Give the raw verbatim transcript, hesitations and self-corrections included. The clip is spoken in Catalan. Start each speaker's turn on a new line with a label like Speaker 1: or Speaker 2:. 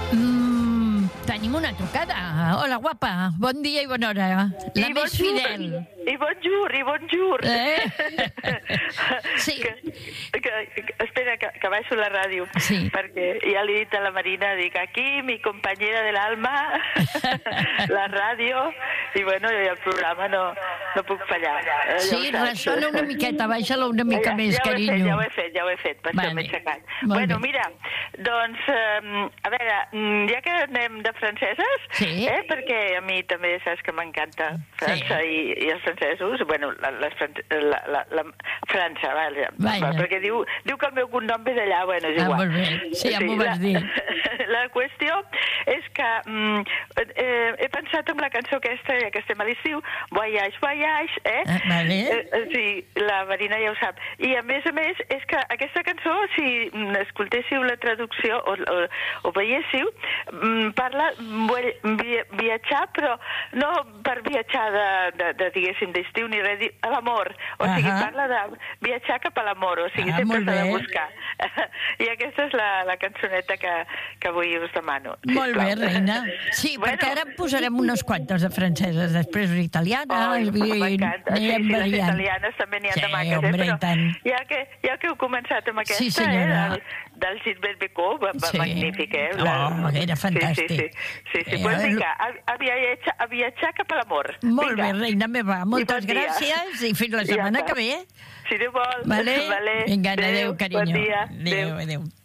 Speaker 1: Mm, tenim una trucada. Hola, guapa. Bon dia i bona hora. La
Speaker 2: I
Speaker 1: més fidel.
Speaker 2: I bonjour, i bonjour.
Speaker 1: Eh? Sí.
Speaker 2: Que, que, que, espera, que, que baixo la ràdio.
Speaker 1: Sí.
Speaker 2: Perquè ja li he dit a la Marina, dic, aquí, mi compañera del alma, la ràdio, i bueno, i el programa no, no puc fallar. Eh,
Speaker 1: Sí,
Speaker 2: ja
Speaker 1: ressona una miqueta. Baixa-la una mica
Speaker 2: ja,
Speaker 1: més,
Speaker 2: ja
Speaker 1: carinyo.
Speaker 2: Ja ho he fet, ja ho he fet, per
Speaker 1: Vale.
Speaker 2: això m'he aixecat.
Speaker 1: Molt
Speaker 2: Bueno,
Speaker 1: bé.
Speaker 2: mira, doncs, eh, a veure, mm, ja que anem de franceses,
Speaker 1: Sí.
Speaker 2: eh, perquè a mi també saps que m'encanta França
Speaker 1: Sí.
Speaker 2: i, i els francesos, bueno, la, les, fran- la, la, la França, vaja,
Speaker 1: Vaja.
Speaker 2: perquè diu, diu que el meu cognom ve d'allà, bueno, és
Speaker 1: Ah,
Speaker 2: igual.
Speaker 1: molt bé. Sí, ja m'ho
Speaker 2: la,
Speaker 1: vas dir.
Speaker 2: La qüestió és que mm, eh, he pensat en la cançó aquesta, ja que estem a l'estiu, Voyage, Voyage, eh?
Speaker 1: Ah, vale.
Speaker 2: Eh, sí, la Marina ja ho sap. I a més a més, és que aquesta cançó, si mm, escoltéssiu la traducció o, o, o veiéssiu, mm, parla vuel- vi- viatjar, però no per viatjar de, de, de diguéssim, d'estiu ni res, di- a l'amor. O sigui,
Speaker 1: Ahà.
Speaker 2: parla de viatjar cap a l'amor, o sigui,
Speaker 1: Ah,
Speaker 2: sempre
Speaker 1: molt
Speaker 2: s'ha de
Speaker 1: bé.
Speaker 2: buscar. I aquesta és la, la cançoneta que, que avui us demano.
Speaker 1: Molt bé,
Speaker 2: sisplau.
Speaker 1: reina. Sí,
Speaker 2: Bueno.
Speaker 1: perquè ara en posarem unes quantes de franceses, després una italiana,
Speaker 2: Ai,
Speaker 1: i
Speaker 2: m'encanta. Sí,
Speaker 1: anirem
Speaker 2: sí, les
Speaker 1: variant.
Speaker 2: italianes també n'hi ha
Speaker 1: Sí,
Speaker 2: de maques,
Speaker 1: hombre,
Speaker 2: eh?
Speaker 1: i tant.
Speaker 2: Però ja que, ja que heu començat amb aquesta,
Speaker 1: Sí, senyora.
Speaker 2: eh, del, del Gilbert Becó, va, va,
Speaker 1: Sí.
Speaker 2: magnífic, eh?
Speaker 1: Oh, era fantàstic.
Speaker 2: Sí, sí, sí. sí, sí.
Speaker 1: Eh,
Speaker 2: Pues
Speaker 1: el-
Speaker 2: vinga, a, a, viatjar, a viatjar cap a l'amor.
Speaker 1: Molt
Speaker 2: Vinga.
Speaker 1: bé, reina meva. Moltes
Speaker 2: bon dia.
Speaker 1: gràcies i fins la
Speaker 2: Ja
Speaker 1: setmana
Speaker 2: està.
Speaker 1: que ve.
Speaker 2: Si Déu vol.
Speaker 1: Vale?
Speaker 2: Vale.
Speaker 1: Vinga, adéu,
Speaker 2: Adéu,
Speaker 1: carinyo.
Speaker 2: Bon dia.
Speaker 1: Adéu, adéu.